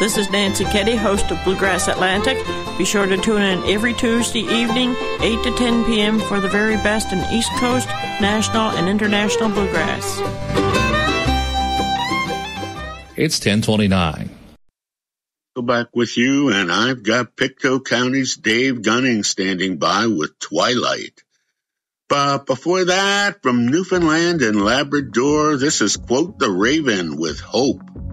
This is Nancy Keddy, host of Bluegrass Atlantic. Be sure to tune in every Tuesday evening, 8 to 10 p.m. for the very best in East Coast, national, and international bluegrass. It's 10:29. Go back with you, and I've got Pictou County's Dave Gunning standing by with Twilight. But before that, from Newfoundland and Labrador, this is Quote the Raven with Hope.